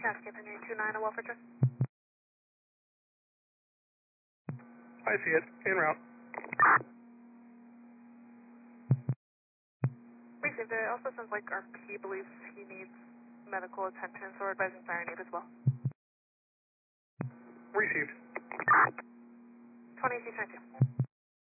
Cascade Henry 29, a welfare check. I see it. En route. Received it. Also sounds like RP believes he needs medical attention, so we're advising fire need as well. Received. 20 C22.